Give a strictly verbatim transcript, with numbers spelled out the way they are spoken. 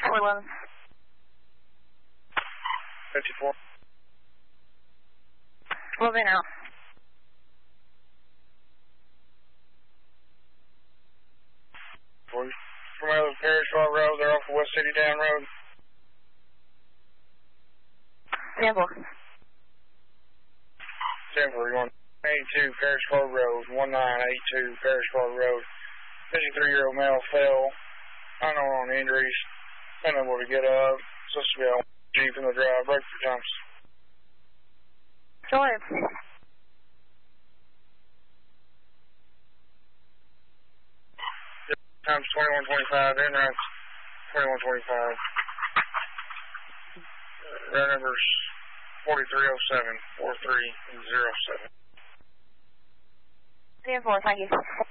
four eleven. fifty-four. Moving out. From out of Perrysville Road, they're off the West City Dam Road. ten four. ten four, you're on eighty-two Perrysville Road, one nine eight two Perrysville Road. fifty-three-year-old male fell. Unknown injuries. Unable to get up. Supposed to be on Jeep in the drive. Breakthrough times. Go ahead. Times twenty-one twenty-five. In routes twenty-one twenty-five. Route numbers forty-three oh seven, forty-three oh seven. ten four, thank you.